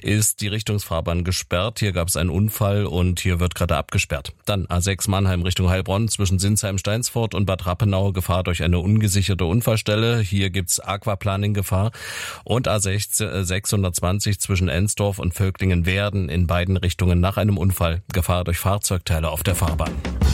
ist die Richtungsfahrbahn gesperrt. Hier gab es einen Unfall und hier wird gerade abgesperrt. Dann A6 Mannheim Richtung Heilbronn zwischen Sinsheim-Steinsfurt und Bad Rappenau Gefahr durch eine ungesicherte Unfallstelle. Hier gibt's Aquaplaning-Gefahr. Und A6 620 zwischen Ensdorf und Völklingen-Werden in beiden Richtungen nach einem Unfall. Gefahr durch Fahrzeugteile auf der Fahrbahn.